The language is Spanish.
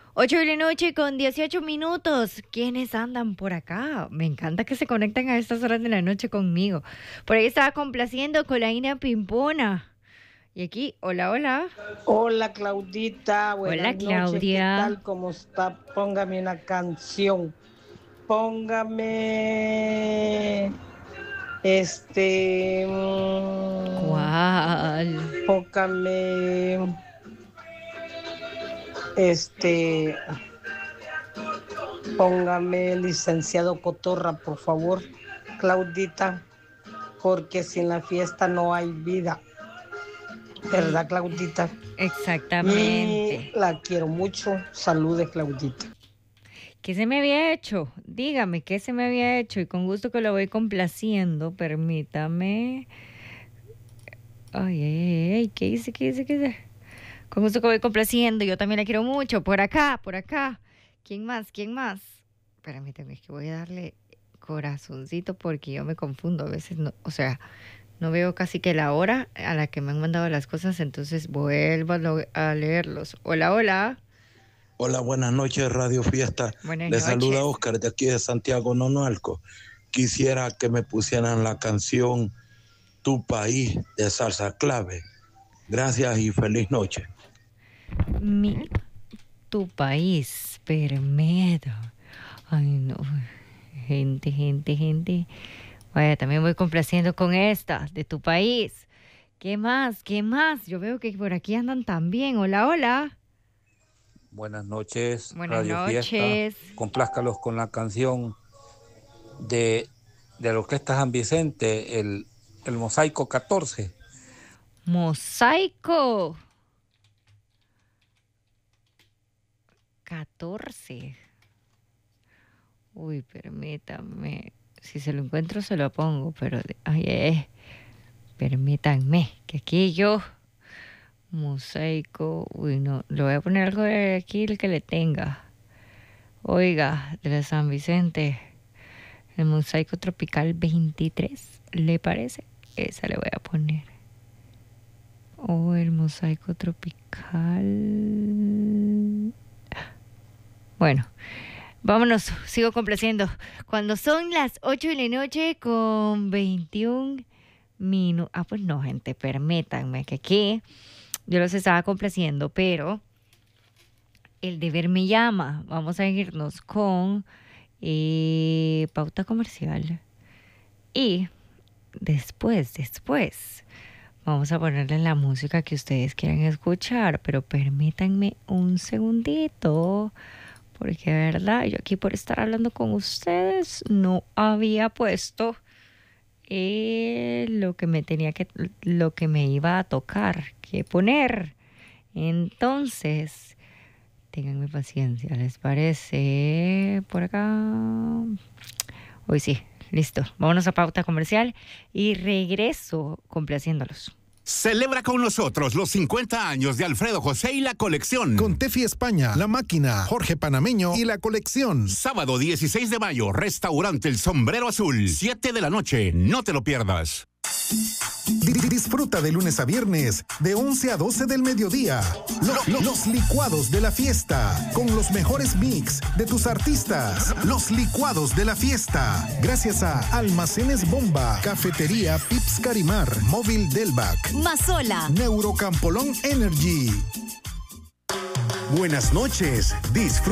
8 de la noche con 18 minutos. ¿Quiénes andan por acá? Me encanta que se conectan a estas horas de la noche conmigo. Por ahí estaba complaciendo con la Ina Pimpona. Y aquí, hola, hola. Hola Claudita, Hola, buenas noches, ¿qué Claudia. tal? ¿Cómo está? Póngame una canción. Póngame, este, ¿Cuál? póngame, este, póngame licenciado Cotorra, por favor, Claudita, porque sin la fiesta no hay vida, ¿verdad, Claudita? Y Exactamente. la quiero mucho. Saludes, Claudita. ¿Qué se me había hecho? Dígame, ¿qué se me había hecho? Y con gusto que lo voy complaciendo, permítame. Ay, ay, ay, ay, ¿qué hice? ¿Qué hice? ¿Qué hice? Con gusto que voy complaciendo, yo también la quiero mucho. Por acá, por acá. ¿Quién más? ¿Quién más? Permíteme, es que voy a darle corazoncito porque yo me confundo. A veces no, o sea, no veo casi que la hora a la que me han mandado las cosas, entonces vuelvo a leerlos. Hola, hola. Hola, buenas noches, Radio Fiesta. Buenas Les saluda noches. Oscar de aquí de Santiago, Nonualco. Quisiera que me pusieran la canción Tu País de Salsa Clave. Gracias y feliz noche. Tu país, permedo. Ay, no. Gente. Vaya, también voy complaciendo con esta de tu país. ¿Qué más? ¿Qué más? Yo veo que por aquí andan también. Hola, hola. Buenas noches, Buenas Radio Fiesta. noches. Complázcalos con la canción de la Orquesta San Vicente, el Mosaico 14. Mosaico 14. Uy, permítame. Si se lo encuentro se lo pongo, pero permítanme, que aquí yo Mosaico, uy, no, le voy a poner algo de aquí el que le tenga. Oiga, de la San Vicente, el Mosaico Tropical 23, ¿le parece? Esa le voy a poner. O el Mosaico Tropical. Bueno, vámonos, sigo complaciendo. Cuando son las 8 de la noche con 21 minutos. Ah, pues no, gente, permítanme que aquí yo los estaba complaciendo, pero el deber me llama. Vamos a irnos con pauta comercial. Y después, vamos a ponerle la música que ustedes quieran escuchar. Pero permítanme un segundito, porque de verdad, yo aquí por estar hablando con ustedes no había puesto lo que me iba a tocar que poner. Entonces, ténganme paciencia, ¿les parece? Por acá. Hoy sí, listo. Vámonos a pauta comercial y regreso complaciéndolos. Celebra con nosotros los 50 años de Alfredo José y la colección. Con Tefi España, La Máquina, Jorge Panameño y la colección. Sábado 16 de mayo, Restaurante El Sombrero Azul, 7 de la noche. No te lo pierdas. Disfruta de lunes a viernes, de 11 a 12 del mediodía. Los licuados de la fiesta, con los mejores mix de tus artistas. Los licuados de la fiesta, gracias a Almacenes Bomba, Cafetería Pips Carimar, Móvil Delvac, Mazola, Neurocampolón Energy. Buenas noches. Disfruta